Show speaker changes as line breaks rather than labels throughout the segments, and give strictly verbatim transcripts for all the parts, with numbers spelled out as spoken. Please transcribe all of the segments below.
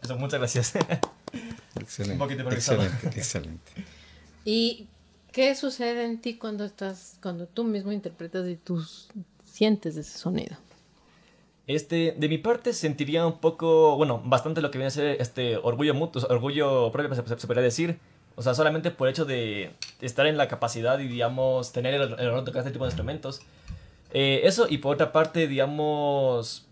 Eso, muchas gracias.
Excelente,
Un poquito improvisado.
excelente, excelente.
¿Y qué sucede en ti cuando estás, cuando tú mismo interpretas y tú sientes ese sonido?
Este, de mi parte sentiría un poco, bueno, bastante lo que viene a ser este orgullo mutuo, orgullo propio, se, se- se podría decir. O sea, solamente por el hecho de estar en la capacidad y, digamos, tener el, el honor de tocar este tipo de instrumentos. Eh, eso, y por otra parte, digamos,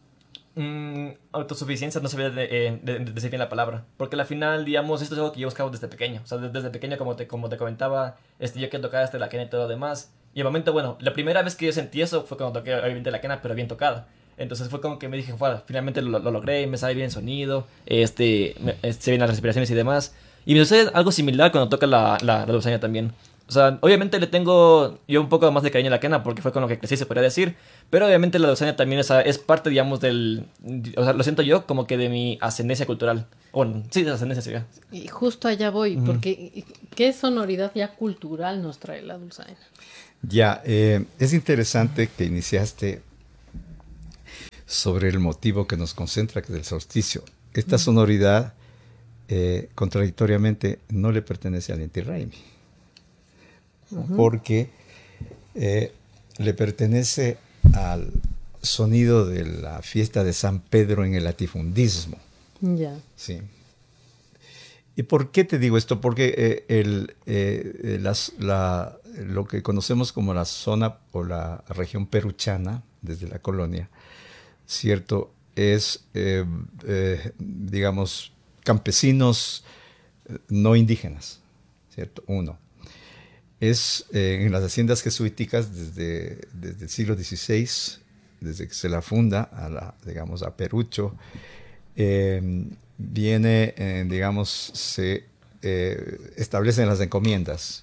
mm, autosuficiencia, no sabía de, eh, de- de decir bien la palabra. Porque al final, digamos, esto es algo que yo buscaba desde pequeño. O sea, desde, desde pequeño, como te, como te comentaba, este, yo que tocaba hasta la quena y todo lo demás. Y el momento, bueno, la primera vez que yo sentí eso fue cuando toqué, obviamente, la quena, pero bien tocada. Entonces fue como que me dije, bueno, finalmente lo, lo logré, me sale bien el sonido, este, me, eh, se ven las respiraciones y demás. Y me sucede algo similar cuando toca la, la, la dulzaina también. O sea, obviamente le tengo yo un poco más de cariño a la quena porque fue con lo que crecí, se podría decir. Pero obviamente la dulzaina también es, es parte, digamos, del... O sea, lo siento yo como que de mi ascendencia cultural. Bueno, sí, de ascendencia sería.
Y justo allá voy,
Ujú.
porque ¿qué sonoridad ya cultural nos trae la dulzaina?
Ya, eh, es interesante que iniciaste sobre el motivo que nos concentra, que es el solsticio. Esta sonoridad, eh, contradictoriamente, no le pertenece al Inti Raymi, ¿no? Porque eh, le pertenece al sonido de la fiesta de San Pedro en el latifundismo.
Ya.
Sí. ¿Y por qué te digo esto? Porque eh, el, eh, las- la- lo que conocemos como la zona o la región peruchana, desde la colonia, ¿cierto? Es, eh, eh, digamos, campesinos eh, no indígenas, ¿cierto? Uno. Es eh, en las haciendas jesuíticas desde, desde el siglo dieciséis, desde que se la funda, a la, digamos, a Perucho, eh, viene, eh, digamos, se eh, establecen las encomiendas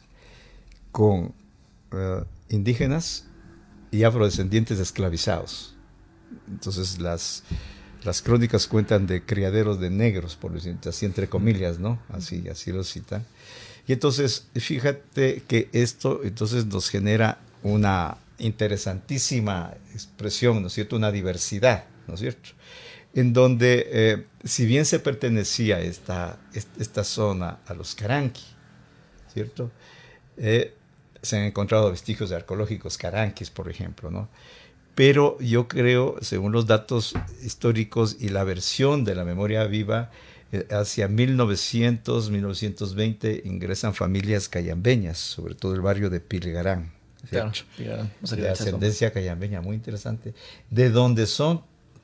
con eh, indígenas y afrodescendientes esclavizados. Entonces las, las crónicas cuentan de criaderos de negros, por decir así, entre comillas, ¿no? Así, así lo citan. Y entonces, fíjate que esto entonces nos genera una interesantísima expresión, ¿no es cierto? Una diversidad, ¿no es cierto? En donde, eh, si bien se pertenecía esta, esta zona a los Caranqui, ¿cierto? Eh, se han encontrado vestigios arqueológicos caranquis, por ejemplo, ¿no? Pero yo creo, según los datos históricos y la versión de la memoria viva, eh, hacia mil novecientos, mil novecientos veinte ingresan familias cayambeñas, sobre todo el barrio de Pilgarán,
Claro,
¿cierto?
claro, no sabía
De
eso.
ascendencia cayambeña, muy interesante, de donde son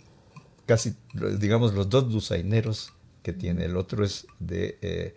casi, digamos, los dos dulzaineros que tiene. El otro es de, eh,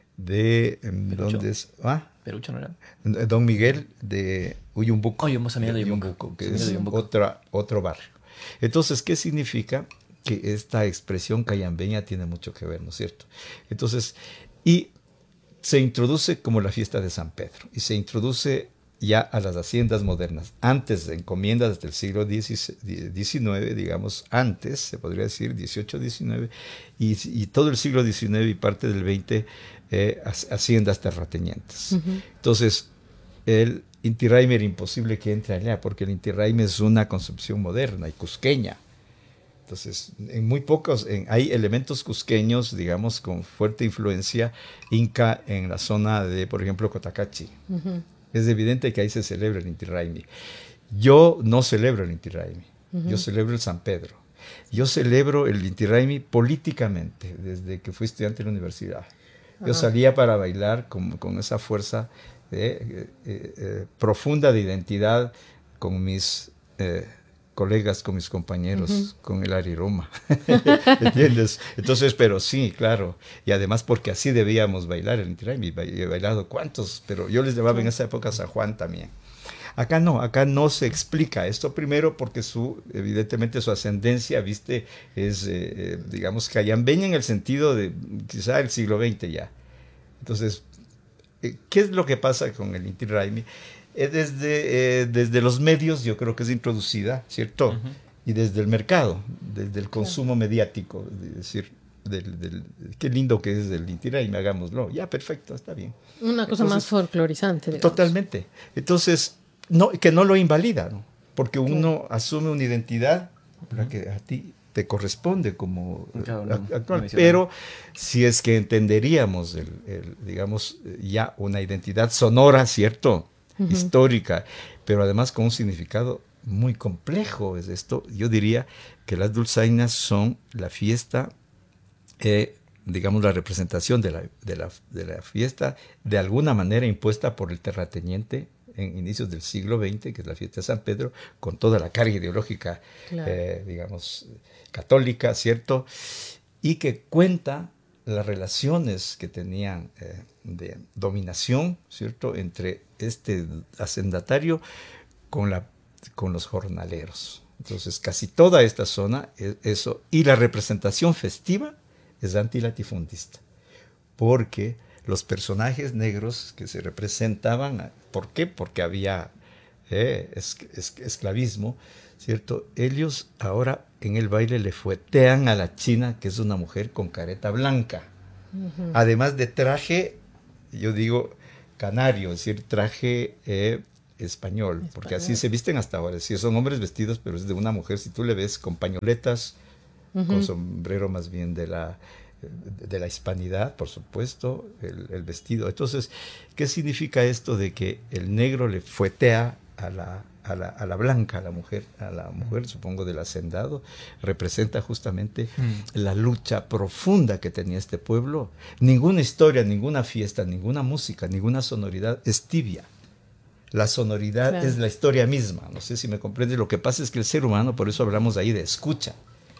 de em,
¿Perucho?
¿dónde es? ¿Ah?
Perucho, ¿no era?
Don Miguel de Uyumbuco,
Oh, yo me sabía de Uyumbuco.
Uyumbuco, que
Sabía de
es
Uyumbuco.
otra, otro barrio. Entonces, ¿qué significa? Que esta expresión cayambeña tiene mucho que ver, ¿no es cierto? Entonces, y se introduce como la fiesta de San Pedro, y se introduce ya a las haciendas modernas, antes de encomiendas desde el siglo diecinueve, digamos, antes, se podría decir, dieciocho, diecinueve, y, y todo el siglo diecinueve y parte del veinte, eh, haciendas terratenientes. Uh-huh. Entonces, el Inti Raymi era imposible que entre allá, porque el Inti Raymi es una concepción moderna y cusqueña. Entonces, en muy pocos, en, hay elementos cusqueños, digamos, con fuerte influencia inca en la zona de, por ejemplo, Cotacachi. Uh-huh. Es evidente que ahí se celebra el Inti Raymi. Yo no celebro el Inti Raymi, uh-huh. Yo celebro el San Pedro. Yo celebro el Inti Raymi políticamente, desde que fui estudiante de la universidad. Uh-huh. Yo salía para bailar con, con esa fuerza de, eh, eh, profunda de identidad con mis... Eh, colegas, con mis compañeros, uh-huh. con el ariroma, ¿entiendes? Entonces, pero sí, claro, y además porque así debíamos bailar el Inti Raymi, he bailado cuántos, pero yo les llamaba en esa época San Juan también. Acá no, acá no se explica esto, primero porque su, evidentemente su ascendencia, viste, es, eh, digamos, cayambeña en el sentido de quizá el siglo veinte ya. Entonces, ¿qué es lo que pasa con el Inti Raymi? Desde, eh, desde los medios yo creo que es introducida, ¿cierto? Uh-huh. Y desde el mercado, desde el consumo claro. mediático, es decir, del, del, qué lindo que es el Inti Raymi, hagámoslo. Ya, perfecto, está bien.
Una cosa Entonces, más folclorizante, digamos.
Totalmente. Entonces, no, que no lo invalida, ¿no? Porque uno claro. asume una identidad uh-huh. la que a ti te te corresponde como
Claro, no,
ac- actual.
no
Pero si es que entenderíamos, el, el, digamos, ya una identidad sonora, ¿cierto?
Ujú.
Histórica, pero además con un significado muy complejo es esto. Yo diría que las dulzainas son la fiesta, eh, digamos, la representación de la, de, la, de la fiesta de alguna manera impuesta por el terrateniente en inicios del siglo veinte, que es la fiesta de San Pedro, con toda la carga ideológica,
Claro.
eh, digamos, católica, ¿cierto? Y que cuenta las relaciones que tenían eh, de dominación, ¿cierto?, entre este hacendatario con, la, con los jornaleros. Entonces, casi toda esta zona es eso. Y la representación festiva es antilatifundista, porque los personajes negros que se representaban, ¿por qué? Porque había eh, es, es, esclavismo, ¿cierto? Ellos ahora en el baile le fuetean a la china, que es una mujer con careta blanca,
Ujú.
además de traje, yo digo, canario, es decir, traje eh, español, porque así
Español.
se visten hasta ahora. Sí, son hombres vestidos, pero es de una mujer. Si tú le ves con pañoletas, con
Ujú.
sombrero más bien de la, de la hispanidad, por supuesto, el, el vestido. Entonces, ¿qué significa esto de que el negro le fuetea a la, a la, a la blanca, a la mujer, a la mujer, supongo, del hacendado? Representa justamente la lucha profunda que tenía este pueblo. Ninguna historia, ninguna fiesta, ninguna música, ninguna sonoridad es tibia. La sonoridad
Claro.
es la historia misma. No sé si me comprendes. Lo que pasa es que el ser humano, por eso hablamos ahí de escucha.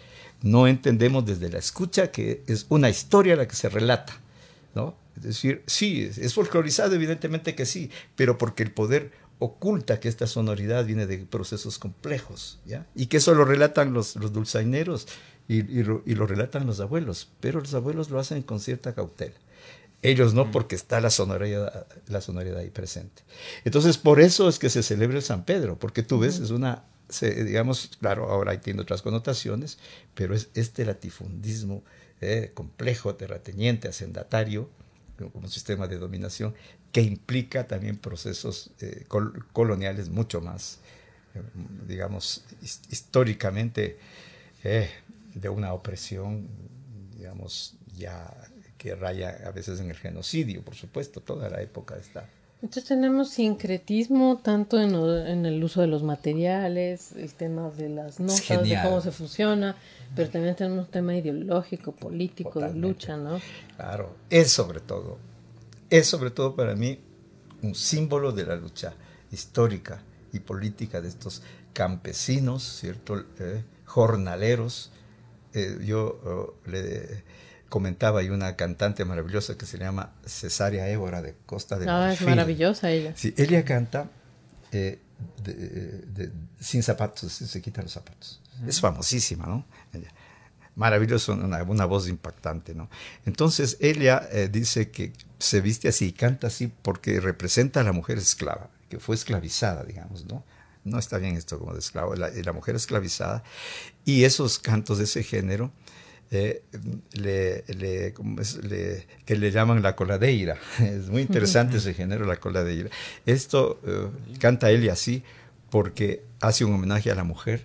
No entendemos desde la escucha que es una historia la que se relata, ¿no? Es decir, sí, es, es folclorizado, evidentemente que sí, pero porque el poder oculta que esta sonoridad viene de procesos complejos, ¿ya? Y que eso lo relatan los, los dulzaineros y, y, lo, y lo relatan los abuelos, pero los abuelos lo hacen con cierta cautela. Ellos no, porque está la sonoridad, la sonoridad ahí presente. Entonces, por eso es que se celebra el San Pedro, porque tú ves, es una, se, digamos, claro, ahora tiene otras connotaciones, pero es este latifundismo eh, complejo, terrateniente, hacendatario, como un sistema de dominación, que implica también procesos eh, col coloniales mucho más, eh, digamos, his históricamente eh, de una opresión, digamos, ya que raya a veces en el genocidio, por supuesto, toda la época está.
Entonces tenemos sincretismo tanto en, lo- en el uso de los materiales, el tema de las notas, de
genial.
cómo se funciona, pero también tenemos un tema ideológico, político,
Totalmente.
de lucha, ¿no?
Claro, es sobre todo, es sobre todo para mí un símbolo de la lucha histórica y política de estos campesinos, ¿cierto? Eh, jornaleros. Eh, yo oh, le comentaba, hay una cantante maravillosa que se llama Cesárea Évora de Costa del
Ah, es
Marfil.
maravillosa ella.
Sí, ella canta eh, de, de, de, sin zapatos, se quita los zapatos. Uh-huh. Es famosísima, ¿no? Ella. Maravilloso, una, una voz impactante, ¿no? Entonces ella eh, dice que se viste así y canta así porque representa a la mujer esclava, que fue esclavizada, digamos, ¿no? No está bien esto como de esclavo, la, la mujer esclavizada. Y esos cantos de ese género, eh, le, le, ¿cómo es? le, que le llaman la coladeira. Es muy interesante ese género, la coladeira. Esto eh, canta ella así porque hace un homenaje a la mujer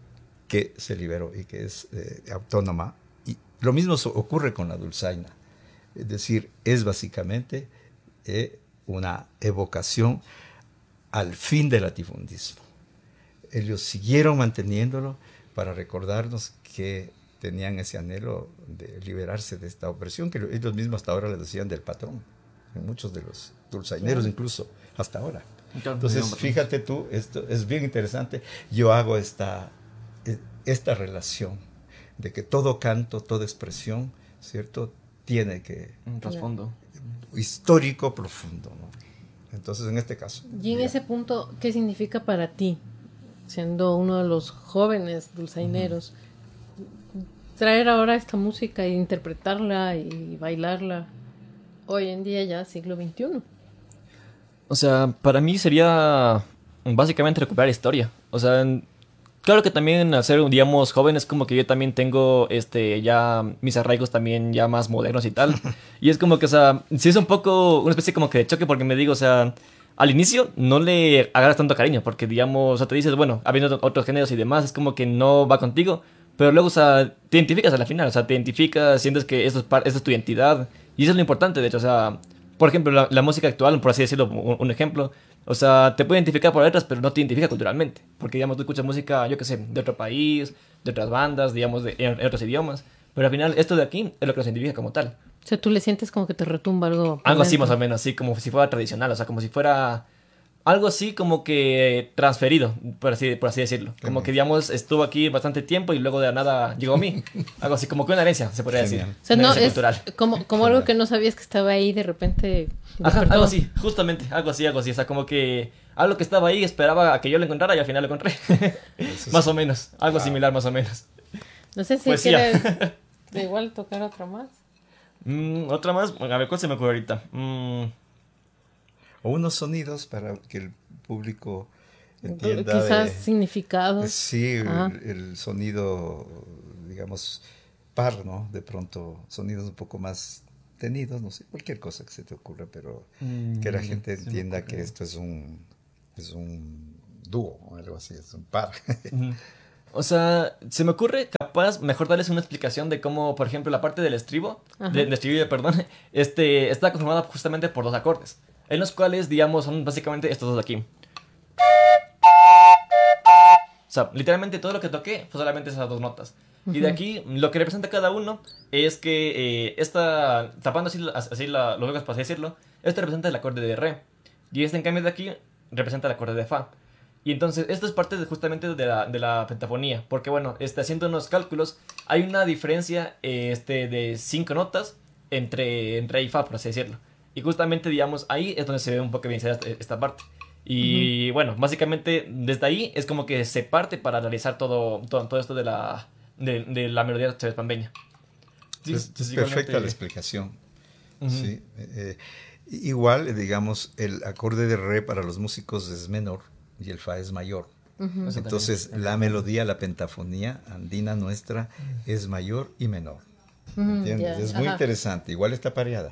que se liberó y que es eh, autónoma. Y lo mismo ocurre con la dulzaina. Es decir, es básicamente eh, una evocación al fin del latifundismo. Ellos siguieron manteniéndolo para recordarnos que tenían ese anhelo de liberarse de esta opresión, que ellos mismos hasta ahora le decían del patrón, en muchos de los dulzaineros, claro. Incluso hasta ahora. Entonces, fíjate tú, esto es bien interesante. Yo hago esta, esta relación de que todo canto, toda expresión, ¿cierto?, tiene que...
Un trasfondo.
Histórico profundo, ¿no? Entonces, en este caso...
Y en ya. ese punto, ¿qué significa para ti, siendo uno de los jóvenes dulzaineros, uh-huh, traer ahora esta música e interpretarla y bailarla hoy en día ya, siglo veintiuno?
O sea, para mí sería básicamente recuperar historia. O sea, claro que también al ser, digamos, jóvenes, como que yo también tengo este ya mis arraigos también ya más modernos y tal. Y es como que, o sea, sí es un poco una especie como que de choque porque me digo, o sea, al inicio no le agarras tanto cariño porque, digamos, o sea, te dices, bueno, habiendo otros géneros y demás, es como que no va contigo. Pero luego, o sea, te identificas a la final, o sea, te identificas, sientes que eso es, par- eso es tu identidad. Y eso es lo importante, de hecho, o sea, por ejemplo, la, la música actual, por así decirlo, un, un ejemplo, o sea, te puede identificar por letras, pero no te identifica culturalmente. Porque, digamos, tú escuchas música, yo qué sé, de otro país, de otras bandas, digamos, de, en, en otros idiomas. Pero al final, esto de aquí es lo que nos identifica como tal.
O sea, tú le sientes como que te retumba algo por
Algo así más
dentro.
o menos, así como si fuera tradicional, o sea, como si fuera algo así como que transferido, por así, por así decirlo. Como que,
Genial.
digamos, estuvo aquí bastante tiempo y luego de la nada llegó a mí. Algo así como que una herencia, se podría decir.
Genial.
O sea,
Una
no,
herencia
es
cultural.
como, como algo que no sabías que estaba ahí, de repente
Ajá,
despertó.
algo así, justamente, algo así, algo así. O sea, como que algo que estaba ahí esperaba a que yo lo encontrara y al final lo encontré.
Eso
Más
sí.
o menos, algo
Wow.
similar más o menos.
No sé si
Poesía.
quieres de igual tocar otro más.
Mm, otra más, a ver, ¿cuál se me ocurre ahorita? Mm,
O unos sonidos para que el público entienda
Quizás
de,
significados.
sí,
Ah,
el, el sonido, digamos, par, ¿no? De pronto, sonidos un poco más tenidos, no sé, cualquier cosa que se te ocurra, pero que la
mm,
gente
se me
entienda que
ocurre.
esto es un, es un dúo o algo así, es un par.
Ujú. O sea, se me ocurre capaz mejor darles una explicación de cómo, por ejemplo, la parte del estribo, de,
ajá.
del estribillo, perdón, este, está conformada justamente por dos acordes, en los cuales, digamos, son básicamente estos dos de aquí. O sea, literalmente todo lo que toqué fue solamente esas dos notas. Y de
Ujú.
aquí, lo que representa cada uno es que eh, esta, tapando así, así la- los ojos, por así decirlo, este representa el acorde de re. Y este, en cambio, de aquí representa el acorde de fa. Y entonces, esto es parte de, justamente de la, de la pentafonía. Porque, bueno, este, haciendo unos cálculos, hay una diferencia eh, este, de cinco notas entre, entre re y fa, por así decirlo. Y justamente, digamos, ahí es donde se ve un poco bien esta, esta parte.
Ujú.
Y bueno, básicamente desde ahí es como que se parte para realizar todo, todo, todo esto de la, de, de la melodía chavespambeña. Sí,
Es, es
entonces
perfecta la
igualmente.
explicación,
Ujú,
¿sí? Eh, eh, igual, eh, digamos, el acorde de re para los músicos es menor y el fa es mayor.
Ujú.
eso también
Entonces,
es
la
importante.
melodía, la pentafonía andina nuestra es mayor y menor.
Ujú,
¿Entiendes?
ya,
Es muy
ajá.
interesante. Igual está pareada.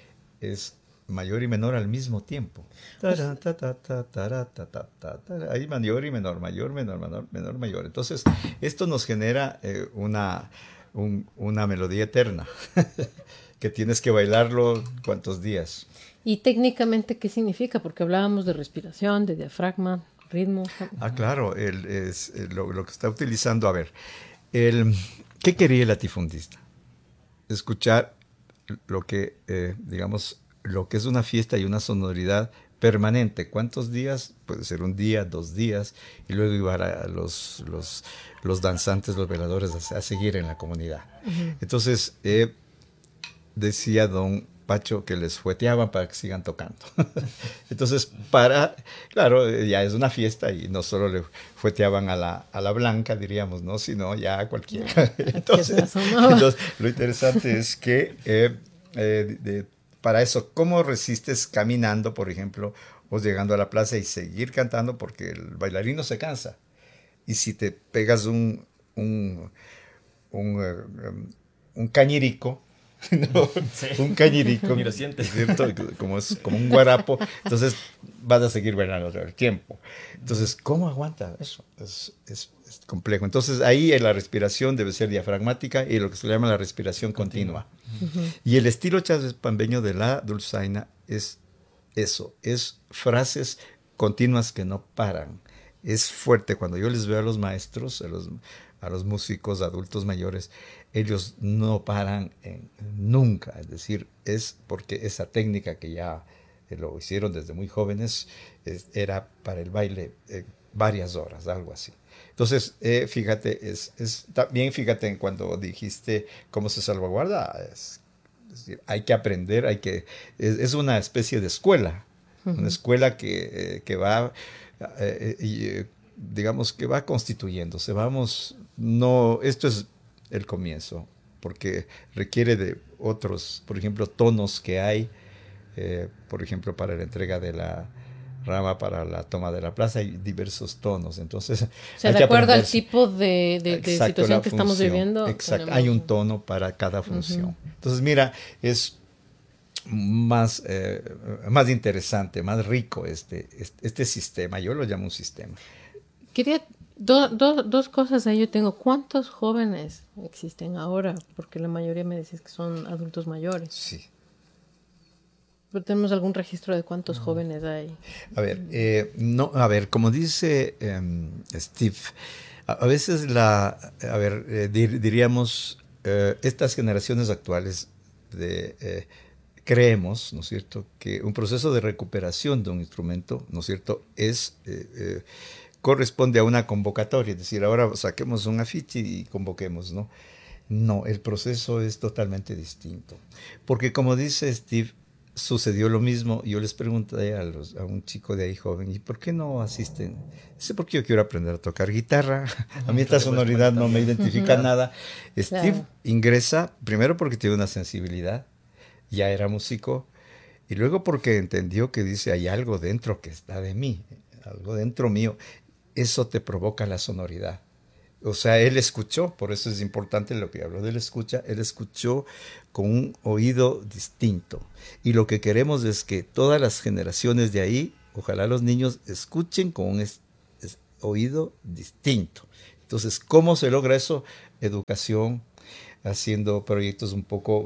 Es mayor y menor al mismo tiempo. Tara, ta, ta, ta, tara, ta, ta, ta, tara. Ahí mayor y menor, mayor, menor, menor, menor, mayor. Entonces, esto nos genera eh, una, un- una melodía eterna que tienes que bailarlo cuántos días.
Y técnicamente, ¿qué significa? Porque hablábamos de respiración, de diafragma, ritmo.
Ah, claro, el, es, eh, lo, lo que está utilizando. A ver, el, ¿qué quería el latifundista? Escuchar lo que, eh, digamos, lo que es una fiesta y una sonoridad permanente. ¿Cuántos días? Puede ser un día, dos días, y luego iban a los, los, los danzantes, los veladores a, a seguir en la comunidad.
Ujú.
Entonces, eh, decía don Pacho que les fueteaban para que sigan tocando. Entonces, para, claro, eh, ya es una fiesta y no solo le fueteaban a la, a la blanca, diríamos, ¿no? Sino ya a cualquiera.
Al que se
Entonces,
asomaba.
entonces lo interesante es que eh, eh, de- para eso, ¿cómo resistes caminando, por ejemplo, o llegando a la plaza y seguir cantando? Porque el bailarín no se cansa. Y si te pegas un, un, un, eh, um, un cañirico, ¿no?
Sí,
Un cañirico,
ni lo sientes.
¿es cierto? Como es como un guarapo, entonces vas a seguir bailando todo el tiempo. Entonces, ¿cómo aguanta eso? Es, es- es complejo. Entonces, ahí eh, la respiración debe ser diafragmática y lo que se llama la respiración
Continua.
continua.
Ujú.
Ujú.
Y el estilo chávez-pambeño de la dulzaina es eso, es frases continuas que no paran. Es fuerte. Cuando yo les veo a los maestros, a los, a los músicos adultos mayores, ellos no paran en, nunca. Es decir, es porque esa técnica que ya eh, lo hicieron desde muy jóvenes, es- era para el baile eh, varias horas, algo así. Entonces, eh, fíjate, es, es también fíjate en cuando dijiste cómo se salvaguarda, es, es decir, hay que aprender, hay que, es, es una especie de escuela, una
Ujú.
escuela que, eh, que va, eh, y, eh, digamos, que va constituyéndose. Vamos, no, esto es el comienzo, porque requiere de otros, por ejemplo, tonos que hay, eh, por ejemplo, para la entrega de la rama, para la toma de la plaza, hay diversos tonos, entonces
O sea,
hay
de
que
acuerdo al
aprenderse.
tipo de, de- de
Exacto,
situación
la
que estamos
función.
viviendo,
Exacto. Hay
tenemos.
un tono para cada
Ujú.
función. Entonces, mira, es más, eh, más interesante, más rico este, este, este sistema. Yo lo llamo un sistema.
Quería Do- do- dos cosas ahí yo tengo. ¿Cuántos jóvenes existen ahora? Porque la mayoría me decís que son adultos mayores.
Sí.
¿Pero tenemos algún registro de cuántos jóvenes hay?
A ver, eh, no, a ver, como dice em, Steve, a, a veces la, a ver, eh, dir- diríamos, eh, estas generaciones actuales de, eh, creemos, ¿no es cierto?, que un proceso de recuperación de un instrumento, ¿no es cierto?, es eh, eh, corresponde a una convocatoria, es decir, ahora saquemos un afiche y convoquemos, ¿no? No, el proceso es totalmente distinto, porque como dice Steve, sucedió lo mismo. Yo les pregunté a, los, a un chico de ahí joven, ¿y por qué no asisten? Dice, porque yo quiero aprender a tocar guitarra. A mí esta sonoridad no me identifica nada. Steve
Claro.
ingresa primero porque tiene una sensibilidad, ya era músico, y luego porque entendió que dice, hay algo dentro que está de mí, algo dentro mío. Eso te provoca la sonoridad. O sea, él escuchó, por eso es importante lo que habló de él escucha, él escuchó con un oído distinto. Y lo que queremos es que todas las generaciones de ahí, ojalá los niños escuchen con un es, es, oído distinto. Entonces, ¿cómo se logra eso? Educación, haciendo proyectos un poco,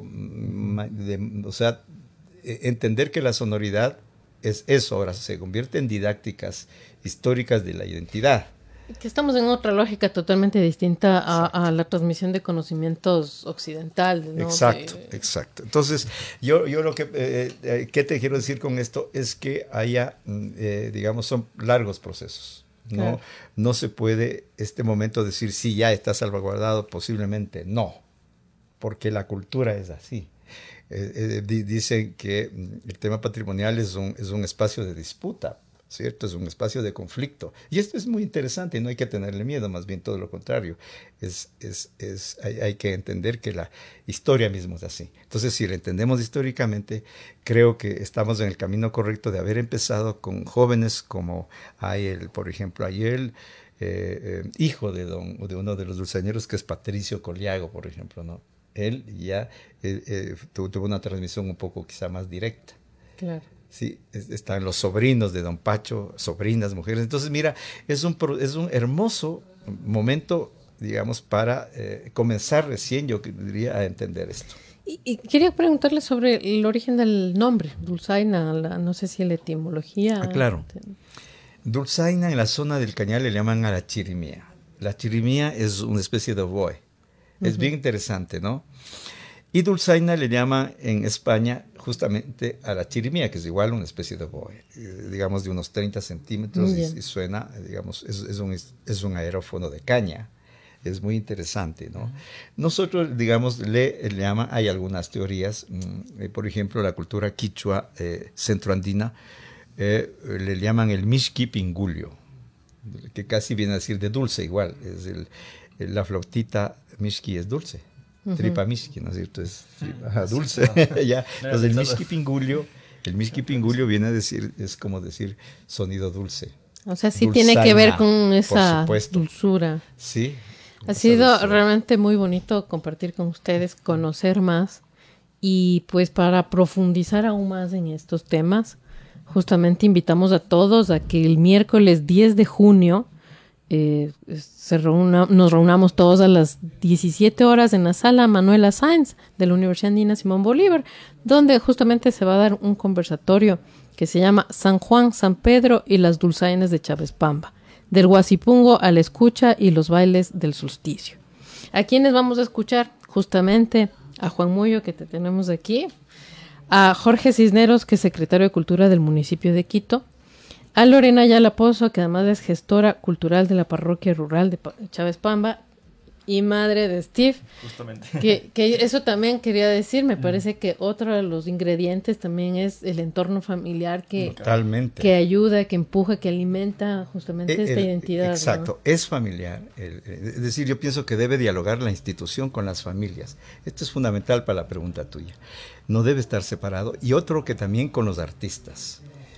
de, o sea, entender que la sonoridad es eso, ahora se convierte en didácticas históricas de la identidad.
Que estamos en otra lógica totalmente distinta a, a la transmisión de conocimientos occidentales, ¿no?
Exacto,
Que...
exacto. Entonces, yo, yo lo que, eh, eh, ¿qué te quiero decir con esto? Es que haya, eh, digamos, son largos procesos. No,
Claro.
no se puede este momento decir, sí, ya está salvaguardado, posiblemente no, porque la cultura es así. Eh, eh, di- dicen que el tema patrimonial es un, es un espacio de disputa, ¿cierto? Es un espacio de conflicto. Y esto es muy interesante y no hay que tenerle miedo, más bien todo lo contrario. Es, es, es, hay, hay que entender que la historia misma es así. Entonces, si la entendemos históricamente, creo que estamos en el camino correcto de haber empezado con jóvenes como hay el, por ejemplo, ayer eh, eh, hijo de, don, de uno de los dulzañeros, que es Patricio Coliago, por ejemplo, ¿no? Él ya eh, eh, tuvo una transmisión un poco quizá más directa.
Claro.
Sí, es, están los sobrinos de Don Pacho, sobrinas, mujeres. Entonces, mira, es un, es un hermoso momento, digamos, para eh, comenzar recién, yo diría, a entender esto.
Y, y quería preguntarle sobre el origen del nombre, Dulzaina, la, no sé si la etimología.
Ah, claro. Dulzaina en la zona del Cañar le llaman a la chirimía. La chirimía es una especie de oboe. Es uh-huh. bien interesante, ¿no? Y dulzaina le llaman en España justamente a la chirimía, que es igual una especie de oboe, eh, digamos de unos treinta centímetros y, y suena, digamos, es, es, un, es un aerófono de caña. Es muy interesante, ¿no? Uh-huh. Nosotros, digamos, le, le llaman, hay algunas teorías, mmm, eh, por ejemplo, la cultura quichua eh, centroandina eh, le llaman el mixqui pingulio, que casi viene a decir de dulce igual, es el, el, la flautita mixqui es dulce. Uh-huh. Tripa mixqui, ¿no es cierto? Es tripa, ajá, dulce. ya. Entonces el mixqui pingulio, el mixqui pingulio viene a decir, es como decir sonido dulce.
O sea, sí Dulzaina, tiene que ver con esa dulzura.
Sí.
Ha sido dulzura. Realmente muy bonito compartir con ustedes, conocer más y pues para profundizar aún más en estos temas, justamente invitamos a todos a que el miércoles diez de junio Eh, se reúna, nos reunamos todos a las diecisiete horas en la sala Manuela Sáenz de la Universidad Andina Simón Bolívar, donde justamente se va a dar un conversatorio que se llama San Juan, San Pedro y las dulzainas de Chavespamba, del Huasipungo a la escucha y los bailes del solsticio. ¿A quiénes vamos a escuchar? Justamente a Juan Muyo, que te tenemos aquí, a Jorge Cisneros, que es secretario de Cultura del municipio de Quito, a Lorena Ayala Pozo, que además es gestora cultural de la parroquia rural de Chavespamba y madre de Steve.
Justamente.
Que, que eso también quería decir, me parece que otro de los ingredientes también es el entorno familiar que,
Totalmente.
que ayuda, que empuja, que alimenta justamente
el,
esta
el,
identidad.
Exacto, ¿no? Es familiar. El, es decir, yo pienso que debe dialogar la institución con las familias. Esto es fundamental para la pregunta tuya. No debe estar separado. Y otro que también con los artistas.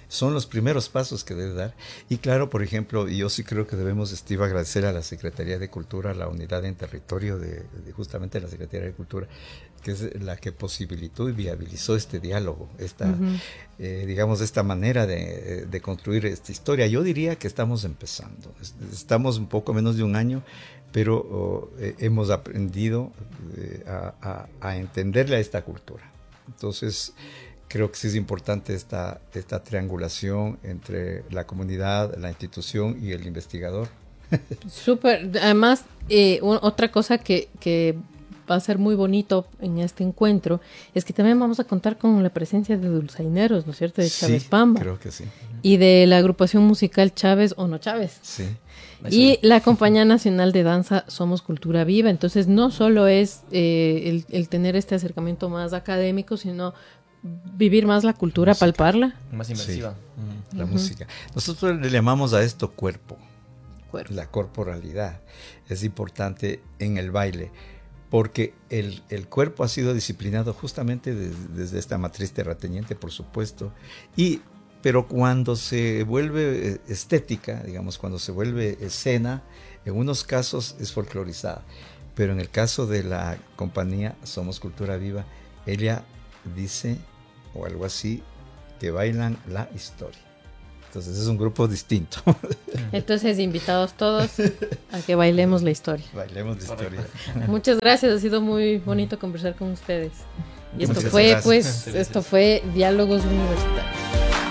son los primeros pasos que debe dar. Y claro, por ejemplo, yo sí creo que debemos, Steve, agradecer a la Secretaría de Cultura, la unidad en territorio de, de justamente la Secretaría de Cultura, que es la que posibilitó y viabilizó este diálogo, esta, uh-huh. eh, digamos, esta manera de, de construir esta historia. Yo diría que estamos empezando, estamos un poco menos de un año, pero oh, eh, hemos aprendido eh, a, a, a entenderle a esta cultura. Entonces, creo que sí es importante esta, esta triangulación entre la comunidad, la institución y el investigador.
Súper. Además, eh, otra cosa que, que va a ser muy bonito en este encuentro es que también vamos a contar con la presencia de dulzaineros, ¿no es cierto? De Chávez
Sí,
Pamba.
creo que sí.
Y de la agrupación musical Chávez o No Chávez.
Sí.
Y la Compañía Nacional de Danza Somos Cultura Viva. Entonces, no solo es eh, el, el tener este acercamiento más académico, sino vivir más la cultura, música. Palparla.
Más inmersiva.
Sí, la uh-huh. música. Nosotros le llamamos a esto cuerpo,
cuerpo.
La corporalidad. Es importante en el baile, porque el, el cuerpo ha sido disciplinado justamente desde, desde esta matriz terrateniente, por supuesto, y pero cuando se vuelve estética, digamos, cuando se vuelve escena, en unos casos es folclorizada, pero en el caso de la compañía Somos Cultura Viva, ella dice, o algo así, que bailan la historia. Entonces es un grupo distinto.
Entonces, invitados todos a que bailemos la historia.
Bailemos la historia.
Muchas gracias, ha sido muy bonito conversar con ustedes. Y esto
Muchas
fue,
gracias.
pues, esto fue Diálogos Universitarios.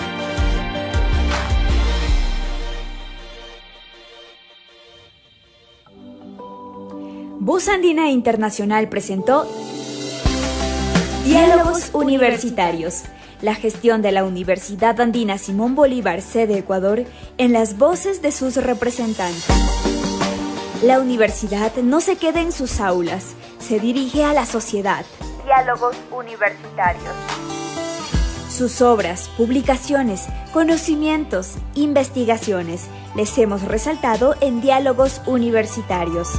Voz Andina Internacional presentó Diálogos Universitarios, la gestión de la Universidad Andina Simón Bolívar, sede Ecuador, en las voces de sus representantes. La universidad no se queda en sus aulas, se dirige a la sociedad. Diálogos Universitarios. Sus obras, publicaciones, conocimientos, investigaciones, les hemos resaltado en Diálogos Universitarios.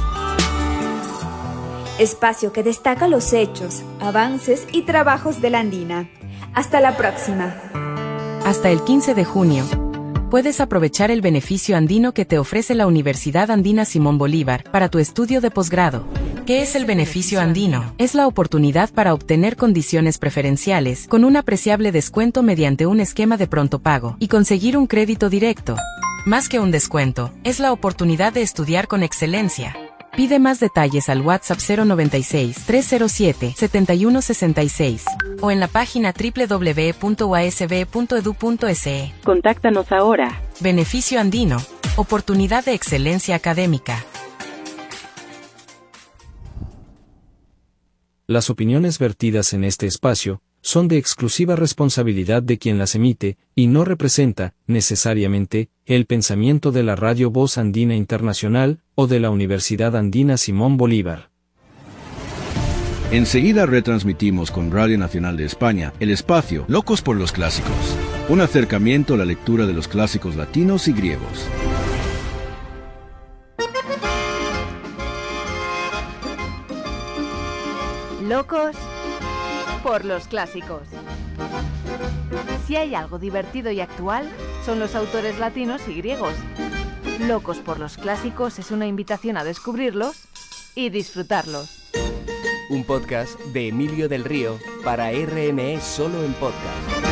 Espacio que destaca los hechos, avances y trabajos de la Andina. Hasta la próxima.
Hasta el quince de junio. Puedes aprovechar el beneficio andino que te ofrece la Universidad Andina Simón Bolívar para tu estudio de posgrado. ¿Qué es el beneficio andino? Es la oportunidad para obtener condiciones preferenciales con un apreciable descuento mediante un esquema de pronto pago y conseguir un crédito directo. Más que un descuento, es la oportunidad de estudiar con excelencia. Pide más detalles al WhatsApp cero noventa y seis, trescientos siete, setenta y uno sesenta y seis o en la página doble u doble u doble u punto u a s b punto e d u punto s e. Contáctanos ahora. Beneficio andino. Oportunidad de excelencia académica.
Las opiniones vertidas en este espacio son de exclusiva responsabilidad de quien las emite, y no representa, necesariamente, el pensamiento de la Radio Voz Andina Internacional, o de la Universidad Andina Simón Bolívar.
Enseguida retransmitimos con Radio Nacional de España el espacio Locos por los Clásicos, un acercamiento a la lectura de los clásicos latinos y griegos.
Locos por los clásicos. Si hay algo divertido y actual, son los autores latinos y griegos. Locos por los clásicos es una invitación a descubrirlos y disfrutarlos.
Un podcast de Emilio del Río para R N E Solo en Podcast.